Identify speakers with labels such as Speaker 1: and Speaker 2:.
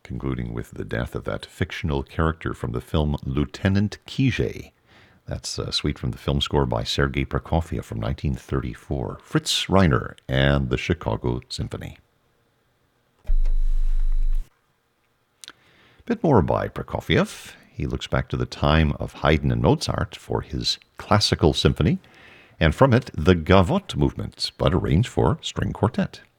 Speaker 1: concluding with the death of that fictional character from the film Lieutenant Kijé. That's a suite from the film score by Sergei Prokofiev from 1934. Fritz Reiner and the Chicago Symphony. A bit more by Prokofiev. He looks back to the time of Haydn and Mozart for his classical symphony, and from it, the Gavotte movement, but arranged for string quartet.